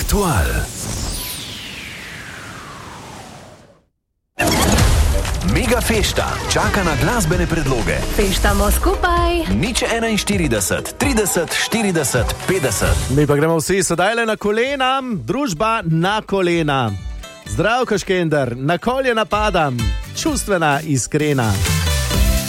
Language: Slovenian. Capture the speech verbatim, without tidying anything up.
Ritual. Mega fešta čaka na glasbene predloge. Feštamo skupaj. Nič enainštirideset, trideset, štirideset, petdeset. Mi pa gremo vsi sedaj le na kolena, družba na kolena. Zdravko Škender, na kolje napadam, čustvena, iskrena.